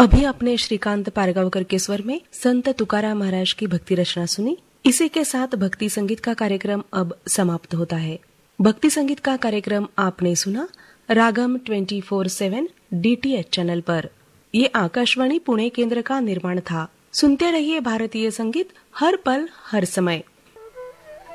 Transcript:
अभी आपने श्रीकांत पारगांवकर के स्वर में संत तुकाराम महाराज की भक्ति रचना सुनी। इसी के साथ भक्ति संगीत का कार्यक्रम अब समाप्त होता है। भक्ति संगीत का कार्यक्रम आपने सुना रागम 24/7 DTH चैनल पर। ये आकाशवाणी पुणे केंद्र का निर्माण था। सुनते रहिए भारतीय संगीत हर पल हर समय।